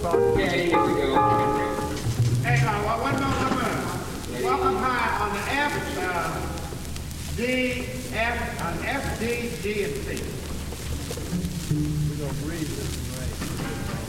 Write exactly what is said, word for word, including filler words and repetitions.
Okay, here we go. Hey, uh, one one more, one more. Walk up high on the F, uh, D, F, uh, F, D, G, and C. We're gonna breathe this, right?